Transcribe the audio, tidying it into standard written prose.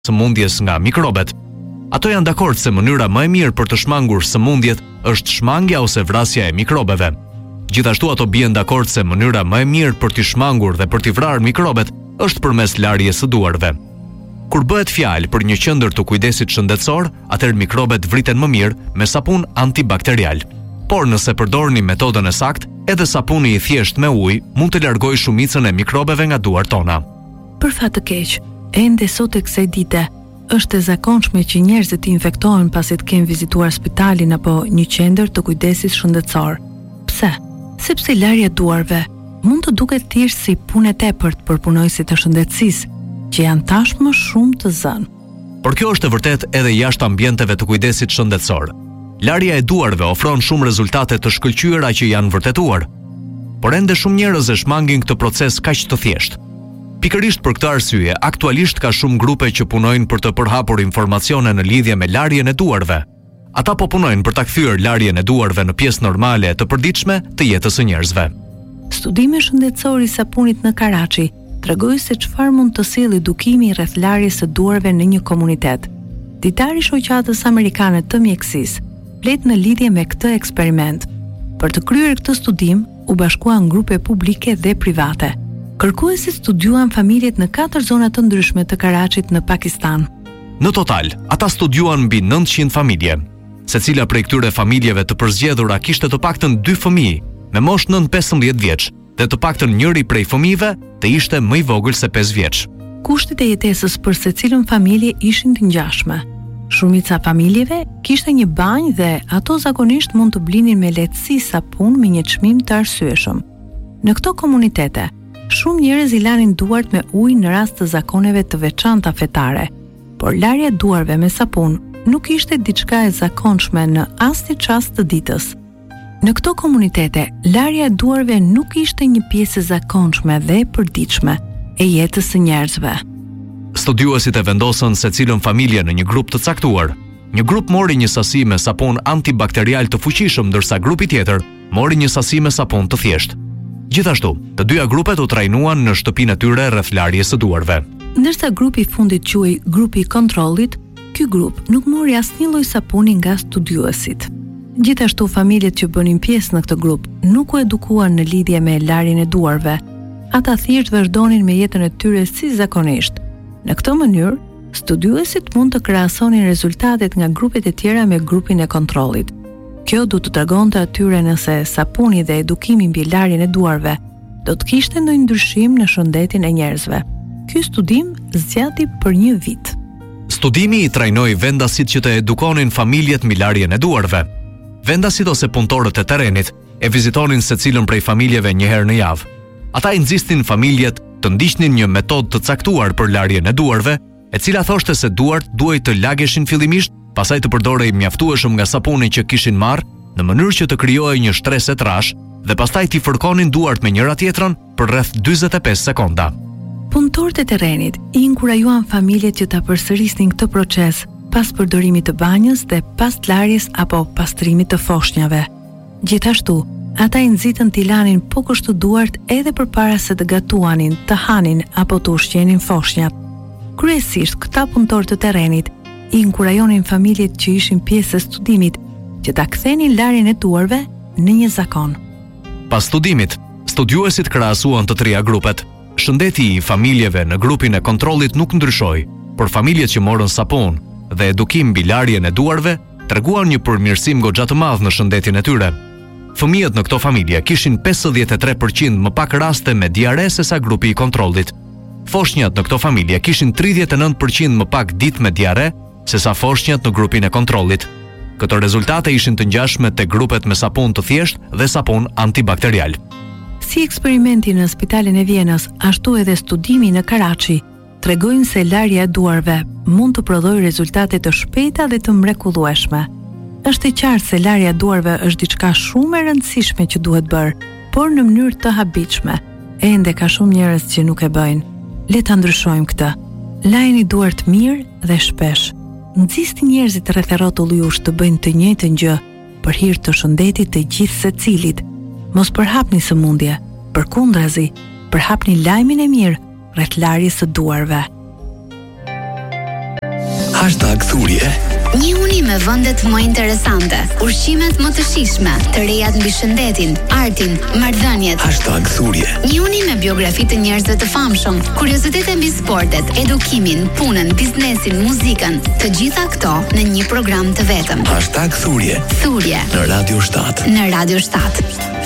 sëmundjes nga mikrobet. Ato janë dakord se mënyra më e mirë për të shmangur sëmundjet është shmangja ose vrasja e mikrobeve. Gjithashtu ato bien dakord se mënyra më e mirë për të shmangur dhe për të vrarë mikrobet është përmes larjes së duarve. Kur bëhet fjalë për një qendër të kujdesit shëndetësor, atëherë mikrobet vriten më mirë me sapun antibakterial. Por nëse përdorni metodën e saktë, edhe sapuni i thjesht me ujë mund të largojë shumicën e mikrobeve nga duart tona. Për fat të keq, ende sot e kësaj dite është e zakonshme që njerëzit të infektohen pasi të kenë vizituar spitalin apo një qendër të kujdesit shëndetësor. Pse? Sepse larja e duarve mund të duket thjesht si punë e tepërt për punojësit e shëndetësisë, që janë tashmë shumë të zënë. Por kjo është e vërtet edhe jashtë ambienteve të kujdesit shëndetësor. Larja e duarve ofron shumë rezultate të shkëlqyera që janë vërtetuar, por ende shumë njerëz e shmangin këtë proces kaq të thjeshtë. Pikërisht për këtë arsye, aktualisht ka shumë grupe që punojnë për të përhapur informacione në lidhje me larjen e duarve. Ata po punojnë për ta kthyer larjen e duarve në pjesë normale të përditshme të jetës së njerëzve. Studimi shëndetësor i sapunit në Karachi tregoi se çfarë mund të sjellë edukimi rreth larjes së duarve në një komunitet. Ditari i shoqatës amerikane të mjekësisë flet në lidhje me këtë eksperiment. Për të kryer këtë studim, u bashkuan grupe publike dhe private. Kërkuesit studiuan familjet në 4 zona të ndryshme të Karachit në Pakistan. Në total, ata studiuan mbi 900 familje. Secila prej këtyre familjeve të përzgjedhura kishte të paktën 2 fëmijë, me moshë nën 15 vjeç, dhe të paktën njëri prej fëmijëve të ishte më i vogël se 5 vjeç. Kushtet e jetesës për secilën familje ishin të ngjashme. Shumica familjeve kishte një banjë dhe ato zakonisht mund të blinin me lehtësi sapun me një çmim të arsyeshëm. Në këto komunitete, shumë njerëz i lanin duart me ujë në rast të zakoneve të veçanta fetare, por larja e duarve me sapun nuk ishte diçka e zakonshme në asnjë çast të ditës. Në këto komunitete, larja e duarve nuk ishte një pjesë e zakonshme dhe e përditshme e jetës së njerëzve. Studiuesit e vendosën secilën familje në një grup të caktuar. Një grup mori një sasi me sapun antibakterial të fuqishëm, ndërsa grupi tjetër mori një sasi me sapun të thjeshtë. Gjithashtu, të dyja grupet u trajnuan në shtëpinë e tyre rreth larjes së duarve. Ndërsa grupi i fundit quhej grupi i kontrollit, ky grup nuk mori asnjë lloj sapuni nga studiuesit. Gjithashtu, familjet që bënin pjesë në këtë grup nuk u edukuan në lidhje me larjen e duarve. Ata thjesht vazhdonin me jetën e tyre si zakonisht. Në këtë mënyrë, studiuesit mund të krahasonin rezultatet nga grupet e tjera me grupin e kontrollit. Kjo du të tregonte atyre nëse sapuni dhe edukimi mbi larjen e duarve do të kishte ndonjë ndryshim në shëndetin e njerëzve. Ky studim zgjati për 1 vit. Studimi i trajnoi vendasit që të edukonin familjet mbi larjen e duarve. Vendasit ose punëtorët e terrenit e vizitonin secilën prej familjeve një herë në javë. Ata i nxisnin familjet të ndiqnin një metodë të caktuar për larjen e duarve, e cila thoshte se duart duhej të lageshin fillimisht, pastaj të përdorej mjaftueshëm nga sapuni që kishin marrë, në mënyrë që të krijohej një shtresë trash, dhe pastaj t'i fërkonin duart me njëra tjetrën për rreth 45 sekonda. Punëtorët e terrenit i inkurajuan familjet që ta përsërisnin këtë proces pas përdorimit të banjës dhe pas larjes apo pastrimit të foshnjave. Gjithashtu, ata i nxitën t'i lanin po kështu duart edhe përpara se të gatuanin, të hanin apo të ushqenin foshnjat. Kryesisht, këta punëtorë të terrenit i inkurajonin familjet që ishin pjesë e studimit që ta kthenin larjen e duarve në një zakon. Pas studimit, studiuesit krahasuan të 3 grupet. Shëndeti i familjeve në grupin e kontrollit nuk ndryshoi, por familjet që morën sapun dhe edukim mbi larjen e duarve treguan një përmirësim goxha të madh në shëndetin e tyre. Fëmijët në këto familje kishin 53% më pak raste me diare sesa grupi i kontrollit. Foshnjat në këto familje kishin 39% më pak ditë me diare sesa foshnjat në grupin e kontrollit. Këto rezultate ishin të ngjashme te grupet me sapun të thjeshtë dhe sapun antibakterial. Si eksperimenti në Spitalin e Vienës, ashtu edhe studimi në Karachi tregojnë se larja e duarve mund të prodhojë rezultate të shpejta dhe të mrekullueshme. Është e qartë se larja e duarve është diçka shumë e rëndësishme që duhet bërë, por në mënyrë të habitshme. Ende ka shumë njerëz që nuk e bëjnë. Le ta ndryshojmë këtë. Lajini duart mirë dhe shpesh. Nxisni njerëzit rreth rrotullit jush të bëjnë të njëjtën gjë për hir të shëndetit të gjithë secilit. Mos përhapni sëmundje, përkundrazi, përhapni lajmin e mirë rreth larjes së duarve. #thurje. Një uni me vendet më interesante, ushqimet më të shijshme, të rejat mbi shëndetin, artin, marrëdhëniet. #thurje. Një uni me biografi të njerëzve të famshëm, kuriozitete mbi sportet, edukimin, punën, biznesin, muzikën, të gjitha këto në një program të vetëm. #thurje. Thurje Në Radio 7. Në Radio 7.